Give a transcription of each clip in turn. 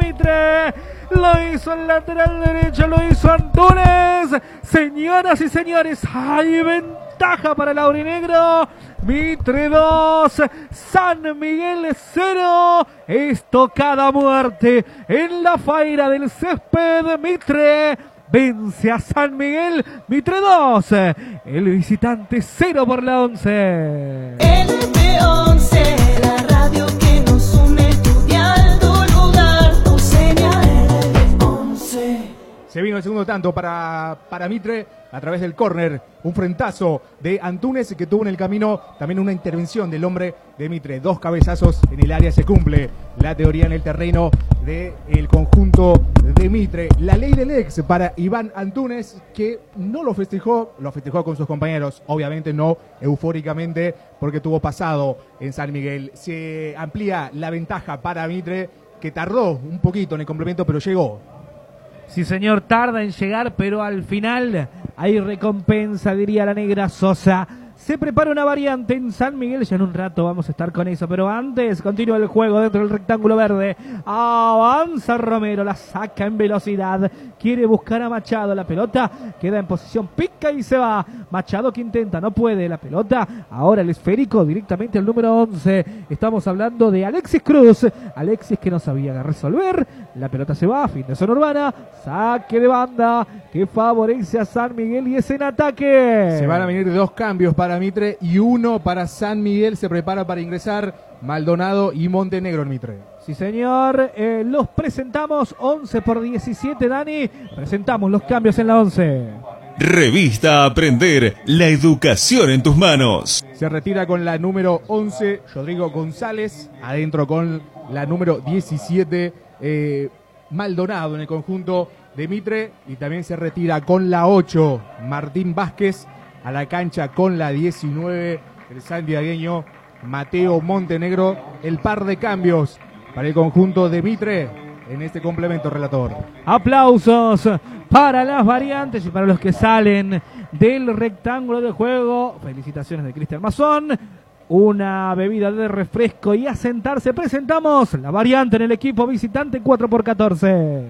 Mitre. Lo hizo el lateral derecho, lo hizo Antunes. Señoras y señores, hay ventaja para el aurinegro. Mitre 2, San Miguel 0. Estocada muerte en la faira del césped. Mitre vence a San Miguel. Mitre 2, el visitante 0 por la 11. LP11, la radio que nos une, tu dial, tu lugar, tu señal. LP11. Se vino el segundo tanto para Mitre a través del córner. Un frentazo de Antunes que tuvo en el camino también una intervención del hombre de Mitre. 2 cabezazos en el área. Se cumple la teoría en el terreno del conjunto de Mitre. La ley del ex para Iván Antunes, que no lo festejó con sus compañeros. Obviamente no eufóricamente porque tuvo pasado en San Miguel. Se amplía la ventaja para Mitre, que tardó un poquito en el complemento, pero llegó. Sí, señor, tarda en llegar, pero al final hay recompensa, diría la negra Sosa. Se prepara una variante en San Miguel, ya en un rato vamos a estar con eso, pero antes continúa el juego dentro del rectángulo verde. Avanza Romero, la saca en velocidad, quiere buscar a Machado, la pelota queda en posición, pica y se va. Machado que intenta, no puede, la pelota, ahora el esférico directamente al número 11. Estamos hablando de Alexis Cruz, Alexis que no sabía resolver, la pelota se va, fin de zona urbana, saque de banda que favorece a San Miguel y es en ataque. Se van a venir 2 cambios para Mitre y 1 para San Miguel. Se prepara para ingresar Maldonado y Montenegro en Mitre. Sí, señor, los presentamos 11 por 17, Dani. Presentamos los cambios en la 11. Revista Aprender, la educación en tus manos. Se retira con la número 11 Rodrigo González, adentro con la número 17 Maldonado en el conjunto de Mitre, y también se retira con la 8 Martín Vázquez, a la cancha con la 19 el santiagueño Mateo Montenegro. El par de cambios para el conjunto de Mitre en este complemento, relator. Aplausos para las variantes y para los que salen del rectángulo de juego. Felicitaciones de Cristian Mazón. Una bebida de refresco y a sentarse. Presentamos la variante en el equipo visitante 4x14.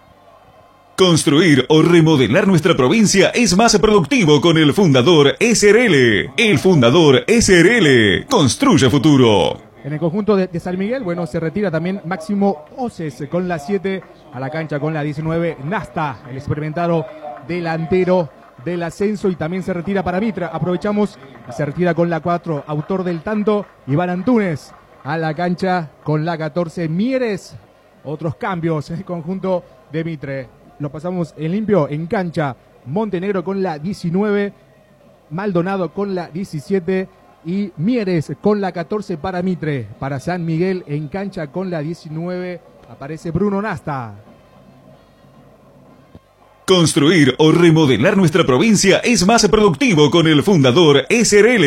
Construir o remodelar nuestra provincia es más productivo con el Fundador SRL. El Fundador SRL construye futuro. En el conjunto de San Miguel, bueno, se retira también Máximo Oces con la 7, a la cancha con la 19 Nasta, el experimentado delantero del ascenso, y también se retira para Mitra. Aprovechamos, se retira con la 4, autor del tanto, Iván Antunes, a la cancha con la 14 Mieres. Otros cambios en el conjunto de Mitre. Lo pasamos en limpio, en cancha Montenegro con la 19, Maldonado con la 17 y Mieres con la 14 para Mitre. Para San Miguel en cancha con la 19 aparece Bruno Nasta. Construir o remodelar nuestra provincia es más productivo con el Fundador SRL.